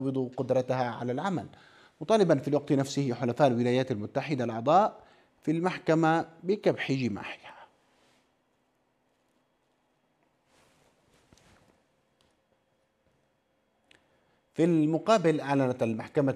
قدرتها على العمل، مطالبا في الوقت نفسه حلفاء الولايات المتحدة الأعضاء في المحكمة بكبح جماحها. في المقابل، أعلنت المحكمة